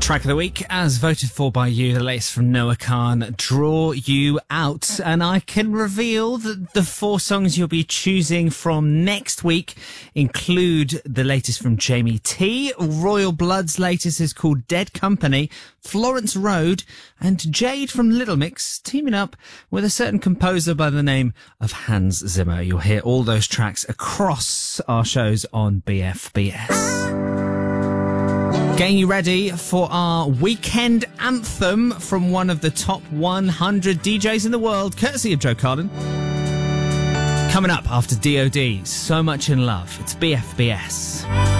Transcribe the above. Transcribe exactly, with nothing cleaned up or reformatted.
Track of the week, as voted for by you, the latest from Noah Khan, Draw You Out. And I can reveal that the four songs you'll be choosing from next week include the latest from Jamie T. Royal Blood's latest is called Dead Company, Florence Road, and Jade from Little Mix teaming up with a certain composer by the name of Hans Zimmer. You'll hear all those tracks across our shows on B F B S. Getting you ready for our weekend anthem from one of the top one hundred D Js in the world, courtesy of Joe Carden. Coming up after D O D, So Much in Love. It's B F B S.